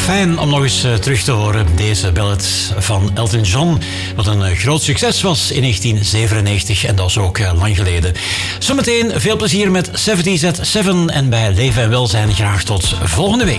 Fijn om nog eens terug te horen, deze ballad van Elton John. Wat een groot succes was in 1997 en dat is ook lang geleden. Zometeen veel plezier met 70's at 7 en bij Leven en Welzijn graag tot volgende week.